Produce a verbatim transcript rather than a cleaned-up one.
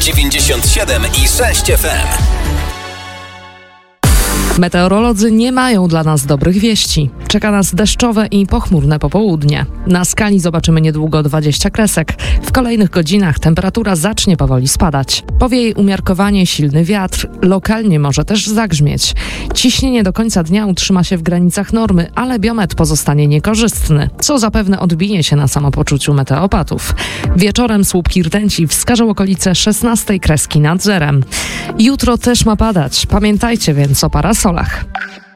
dziewięćdziesiąt siedem i sześć F M. Meteorolodzy nie mają dla nas dobrych wieści. Czeka nas deszczowe i pochmurne popołudnie. Na skali zobaczymy niedługo dwadzieścia kresek. W kolejnych godzinach temperatura zacznie powoli spadać. Powieje umiarkowanie silny wiatr. Lokalnie może też zagrzmieć. Ciśnienie do końca dnia utrzyma się w granicach normy, ale biometr pozostanie niekorzystny, co zapewne odbije się na samopoczuciu meteopatów. Wieczorem słupki rtęci wskażą okolice szesnastej kreski nad zerem. Jutro też ma padać. Pamiętajcie więc o parasolach.